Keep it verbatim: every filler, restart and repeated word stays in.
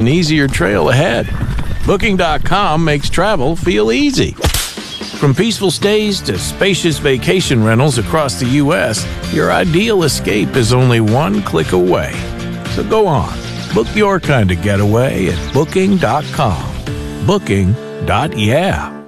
easier trail ahead. Booking dot com makes travel feel easy. From peaceful stays to spacious vacation rentals across the U S, your ideal escape is only one click away. So go on, book your kind of getaway at Booking dot com. Booking. Yeah.